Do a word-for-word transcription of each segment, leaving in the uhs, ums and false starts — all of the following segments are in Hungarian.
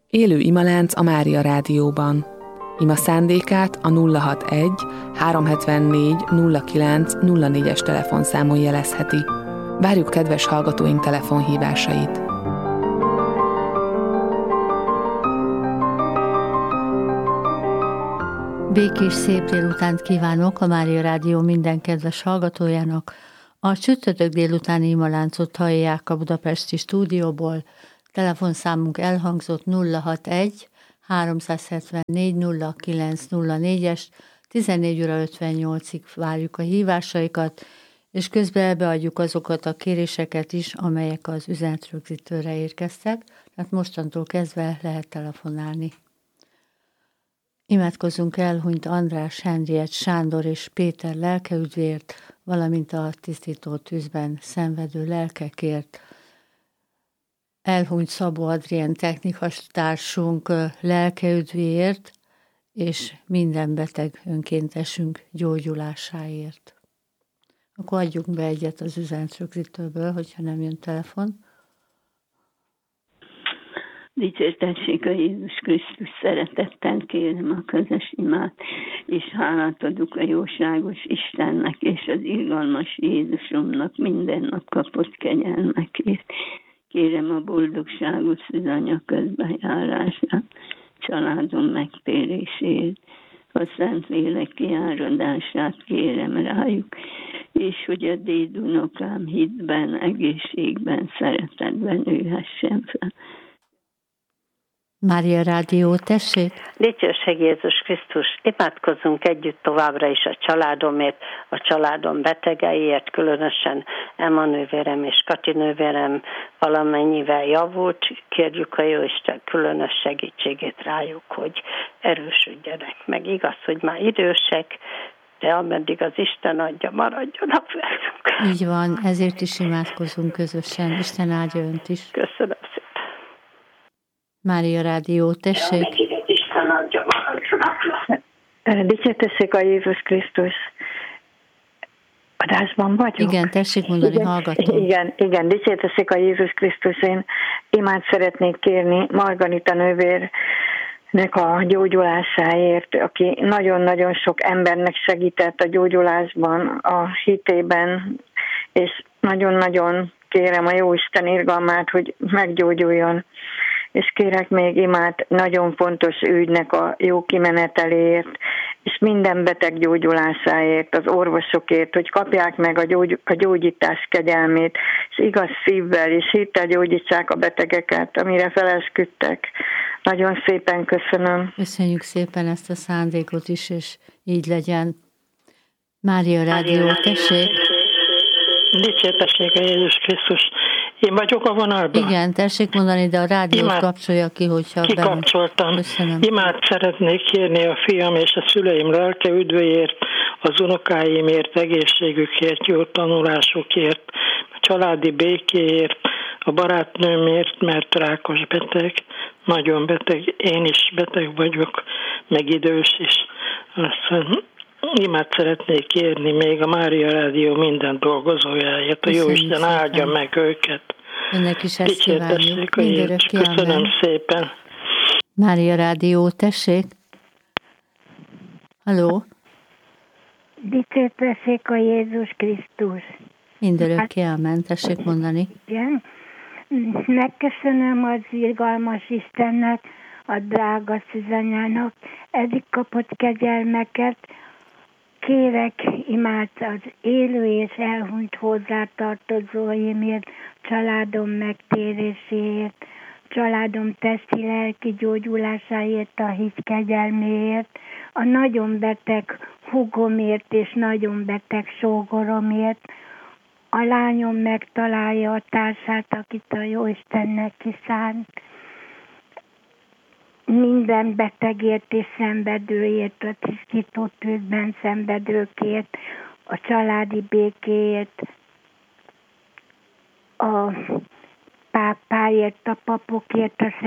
Élő imalánc a Mária Rádióban. Ima szándékát a nulla hatvanegy háromszázhetvennégy nulla kilenc nulla négyes telefonszámon jelezheti. Várjuk kedves hallgatóink telefonhívásait. Békés szép délutánt kívánok a Mária Rádió minden kedves hallgatójának. A csütörtök délutáni imaláncot hallják a budapesti stúdióból. Telefonszámunk elhangzott nulla hatvanegy háromszázhetvennégy nulla kilenc nulla négyes, tizennégy óra ötvennyolcig várjuk a hívásaikat, és közben beadjuk azokat a kéréseket is, amelyek az üzenetrögzítőre érkeztek, tehát mostantól kezdve lehet telefonálni. Imádkozzunk elhunyt András, Henriett, Sándor és Péter lelkeüdvért, valamint a tisztító tűzben szenvedő lelkekért. Elhunyt Szabó Adrien technikastársunk lelkeüdvéért, és minden beteg önkéntesünk gyógyulásáért. Akkor adjunk be egyet az üzenetrögzítőből, hogyha nem jön telefon. Dicsértessék a Jézus Krisztus, szeretettel kérem a közös imát, és hálát adok a jóságos Istennek és az irgalmas Jézusomnak minden nap kapott kegyelmekért. Kérem a boldogságos szűzanya közbenjárását, családom megtérését, a Szentlélek kiáradását kérem rájuk, és hogy a dédunokám hitben, egészségben, szeretetben nőhessen fel. Mária Rádió, tessék! Dicsőség Jézus Krisztus! Imádkozzunk együtt továbbra is a családomért, a családom betegeiért, különösen Emma nővérem és Kati nővérem valamennyivel javult. Kérjük a Jóisten különös segítségét rájuk, hogy erősödjenek meg. Igaz, hogy már idősek, de ameddig az Isten adja, maradjanak velünk. Így van, ezért is imádkozunk közösen. Isten áldja önt is. Köszönöm szépen. Mária Rádió, tessék! Dicsértessék a Jézus Krisztus. Adásban vagyok? Igen, tessék mondani, igen, hallgatom. Igen, igen, dicsértessék a Jézus Krisztus. Én imád szeretnék kérni Margarita nővérnek a gyógyulásáért, aki nagyon-nagyon sok embernek segített a gyógyulásban, a hitében, és nagyon-nagyon kérem a Jóisten irgalmát, hogy meggyógyuljon. És kérek még imát nagyon fontos ügynek a jó kimeneteléért, és minden beteg gyógyulásáért, az orvosokért, hogy kapják meg a, gyógy, a gyógyítás kegyelmét, és igaz szívvel és hittel gyógyítsák a betegeket, amire felesküdtek. Nagyon szépen köszönöm. Köszönjük szépen ezt a szándékot is, és így legyen. Mária Rádió, tessék! Dicsértessék a Jézus Krisztus! Én vagyok a vonalban? Igen, tessék mondani, de a rádiót Imád, kapcsolja ki, hogyha... Kikapcsoltam. Imád szeretnék kérni a fiam és a szüleim lelke üdvéért, az unokáimért, egészségükért, jó tanulásukért, a családi békéért, a barátnőmért, mert rákos beteg, nagyon beteg, én is beteg vagyok, meg idős is. Aztán imát szeretnék kérni még a Mária Rádió minden dolgozójáért. A Jóisten áldja meg őket. Önnek is ezt kívánjuk. Mindörökké, köszönöm amen. szépen. Mária Rádió, tessék. Halló? Dicsértessék a Jézus Krisztus. Mindörökké, amen. Tessék mondani. Igen. Megköszönöm az irgalmas Istennek, a drága szűzanyának eddig kapott kegyelmeket. Kérek imát az élő és elhunyt hozzátartozóimért, családom megtéréséért, családom testi-lelki gyógyulásáért, a hit kegyelméért, a nagyon beteg húgomért és nagyon beteg sógoromért, a lányom megtalálja a társát, akit a Jóistennek kiszánt, minden betegért és szenvedőért, a tisztító tűzben szenvedőkért, a családi békéért, a pápáért, a papokért, a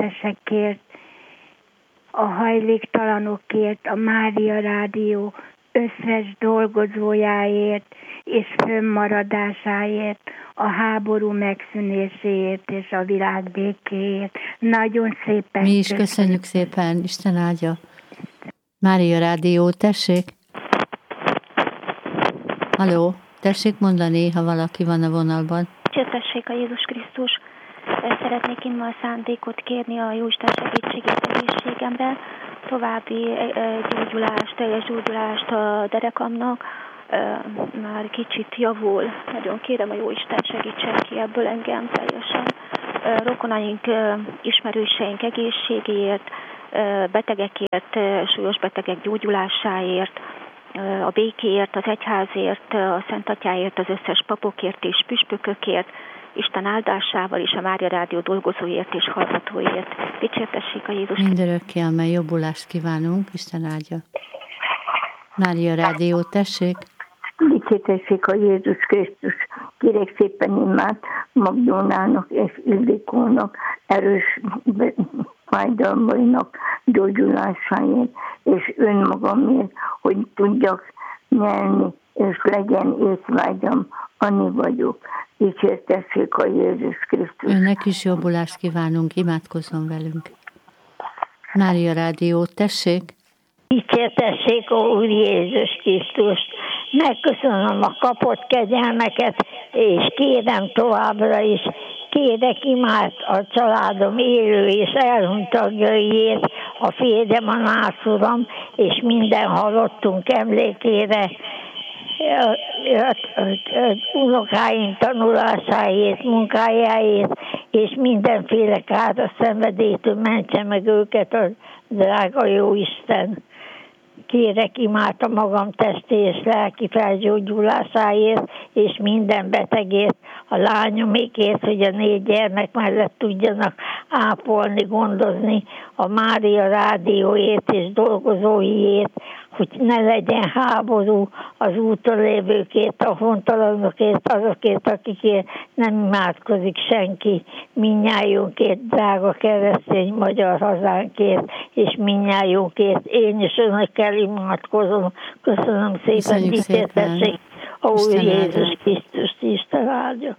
szerzetesekért, a hajléktalanokért, a Mária Rádió összes dolgozójáért és fönnmaradásáért, a háború megszűnéséért és a világ békéért. Nagyon szépen Mi is köszönjük szépen, Isten áldja. Mária Rádió, tessék! Halló, tessék mondani, ha valaki van a vonalban. Csötessék a Jézus Krisztus. Szeretnék innen a szándékot kérni a Jóisten segítségét egészségemre, további gyógyulást, teljes gyógyulást a derekamnak, már kicsit javul. Nagyon kérem a Jóisten segítsen ki ebből engem teljesen. Rokonaink, ismerőseink egészségéért, betegekért, súlyos betegek gyógyulásáért, a békéért, az egyházért, a Szent Atyáért, az összes papokért és püspökökért, Isten áldásával és a Mária Rádió dolgozóért és hallgatóért. Dicsértessék a Jézus. Mindörökké, amely jobbulást kívánunk, Isten áldja. Mária Rádió, tessék! Dicsértessék a Jézus Krisztus. Kérek szépen imát Magdónának és Ildikónak, erős fájdalmainak gyógyulásáért, és önmagamért, hogy tudjak nyelni, és legyen észvágyam, Anni vagyok. Dicsértessék a Jézus Krisztus. Önnek is jobbulást kívánunk, imádkozzon velünk. Mária Rádió, tessék! Dicsértessék a Úr Jézus Krisztust. Megköszönöm a kapott kegyelmeket, és kérem továbbra is, kérek imát a családom élő és elhunyt tagjaiért, a férjem, a nászuram, és minden halottunk emlékére, unokáim tanulásáért, munkájáért, és mindenféle káros szenvedélytől mentse meg őket a drága jó Isten. Kérek imát a magam testi és lelki felgyógyulásáért, és minden betegért, a lányomékért, hogy a négy gyermek mellett tudjanak ápolni, gondozni, a Mária Rádióért és dolgozóiért, hogy ne legyen háború az úton lévőkért, a hontalanokért, azokért, akikért nem imádkozik senki, mindnyájunkért, drága keresztény magyar hazánkért, és mindnyájunkért. Én is önökkel imádkozom. Köszönöm szépen, dicsértessék a Úr Jézus Krisztust, Isten áldja.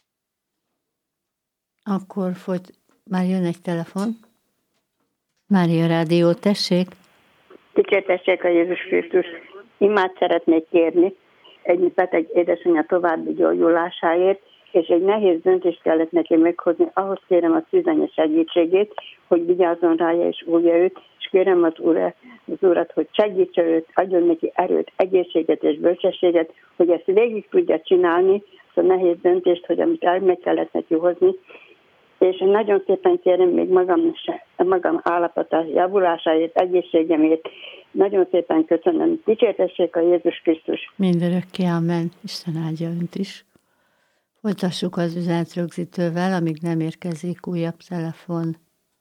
Akkor folyt, már jön egy telefon. Mária Rádió, tessék! Dicsértessék a Jézus Krisztus. Imát szeretnék kérni egy beteg édesanyja további gyógyulásáért, és egy nehéz döntést kellett neki meghozni. Ahhoz kérem a szűzanya segítségét, hogy vigyázzon rája és úrja őt, és kérem az, úr, az Urat, hogy segítse őt, adjon neki erőt, egészséget és bölcsességet, hogy ezt végig tudja csinálni, ezt a nehéz döntést, hogy amit el meg kellett neki hozni. És nagyon szépen kérem még magam, magam állapota javulásáért, egészségemért. Nagyon szépen köszönöm. Dicsértessék a Jézus Krisztus. Mindörökké, amen. Isten áldja önt is. Folytassuk az üzenetrögzítővel, amíg nem érkezik újabb telefon.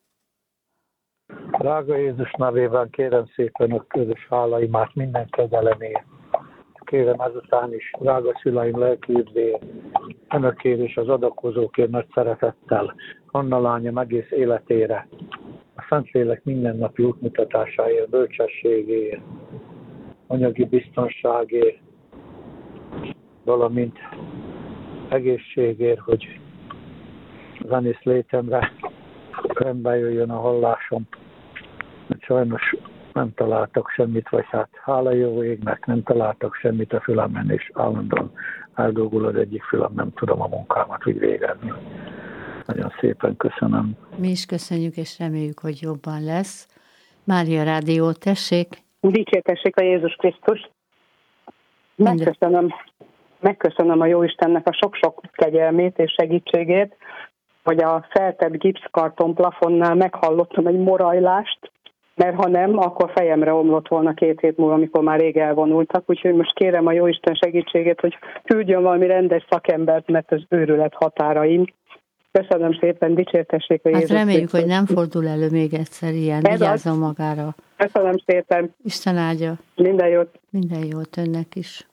Drága Jézus nevében kérem szépen a közös hálaimát minden kegyelemért. Kérem ezután is, drága szüleim lelki üdvéért, önökért és az adakozókért nagy szeretettel, Anna lányom egész életére, a Szentlélek mindennapi útmutatásáért, bölcsességéért, anyagi biztonságért, valamint egészségért, hogy zenész létemre rendbe jöjjön a hallásom. Sajnos nem találtak semmit, vagy hát hála jó égnek, nem találtak semmit a fülemen, és állandóan eldolgul az egyik fülem, nem tudom a munkámat úgy végezni. Nagyon szépen köszönöm. Mi is köszönjük, és reméljük, hogy jobban lesz. Mária Rádió, tessék! Dicsértessék a Jézus Krisztus! Megköszönöm, megköszönöm a Jóistennek a sok-sok kegyelmét és segítségét, hogy a feltett gipszkarton plafonnál meghallottam egy morajlást, mert ha nem, akkor fejemre omlott volna két hét múlva, amikor már rég elvonultak. Úgyhogy most kérem a Jóisten segítségét, hogy küldjön valami rendes szakembert, mert az őrület határaim. Köszönöm szépen, dicsértessék a Jézus. Hát reméljük, hogy nem fordul elő még egyszer ilyen. Vigyázzon magára. Köszönöm szépen. Isten áldja. Minden jót. Minden jót önnek is.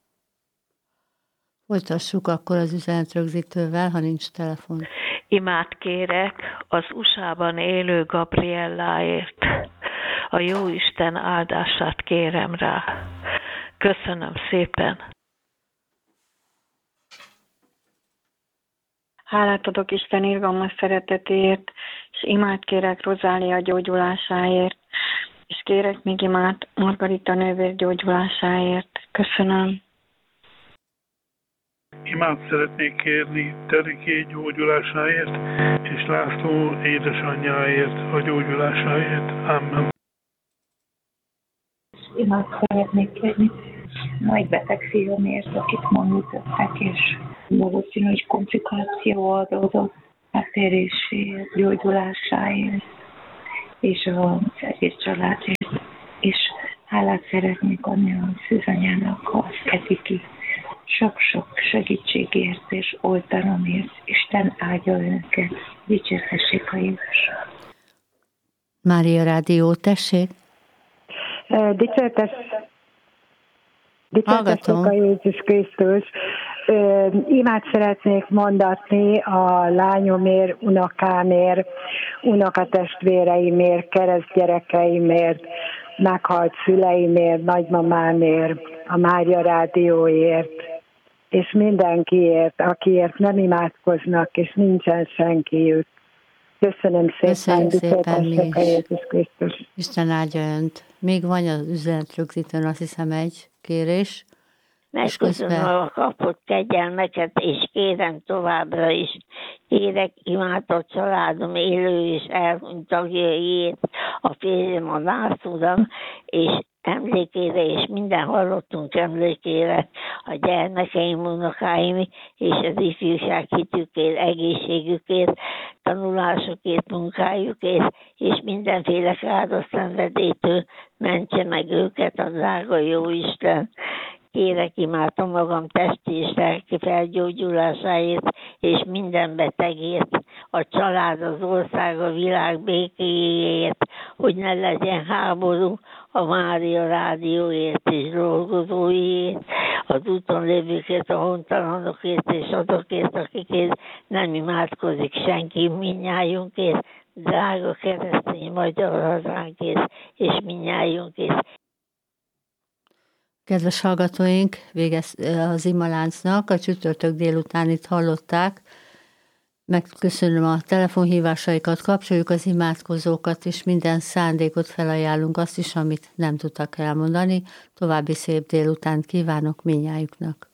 Folytassuk akkor az üzenetrögzítővel, ha nincs telefon. Imát kérek az u es á-ban élő Gabrielláért. A Jóisten áldását kérem rá. Köszönöm szépen. Hálát adok Isten irgalmas szeretetért, és imát kérek Rozália gyógyulásáért, és kérek még imát Margarita nővér gyógyulásáért. Köszönöm. Imát szeretnék kérni Teriké gyógyulásáért, és László édesanyjáért a gyógyulásáért. Amen. Imát szeretnék kérni nagy beteg fiamért, akit ma műtöttek, és valószínű, hogy komplikáció adódott megtéréséért, gyógyulásáért, és az egész családért. És hálát szeretnék adni a szűzanyának, az Etiki sok-sok segítségért és oltalomért. Isten áldja önöket, dicsérhessék a Jézus. Mária Rádió, tessék! Dicsértes, dicsértessék a Jézus Krisztus. Imát szeretnék mondatni a lányomért, unokámért, unokatestvéreimért, keresztgyerekeimért, meghalt szüleimért, nagymamámért, a Mária Rádióért, és mindenkiért, akiért nem imádkoznak, és nincsen senkiük. Köszönöm szépen, Köszönöm szépen mi a Jézus Krisztus. Isten áldja önt. Még van az üzenet rögzítőn, azt hiszem, egy kérés. Megköszönöm a kapott kegyelmeket, és kérem továbbra is, kérek imádott családom élő és elhunyt tagjaiét, a férjem, a nászúram, és emlékére, és minden hallottunk emlékére, a gyermekeim, unokáim, és az ifjúság hitükért, egészségükért, tanulásukért, munkájukért, és mindenféle káros szenvedétől mentse meg őket a drága Jóisten. Kérek, imádom magam testi és lelki felgyógyulásáért, és minden betegért, a család, az ország, a világ békéjéért, hogy ne legyen háború, a Mária Rádióért és dolgozóiért, az úton lévőkért, a hontalanokért és azokért, akikért nem imádkozik senki, mindnyájunkért, drága keresztény magyar hazánkért, és mindnyájunkért. Kedves hallgatóink, végez az imaláncnak, a csütörtök délután itt hallották. Megköszönöm a telefonhívásaikat, kapcsoljuk az imádkozókat, és minden szándékot felajánlunk, azt is, amit nem tudtak elmondani. További szép délutánt kívánok mindnyájuknak.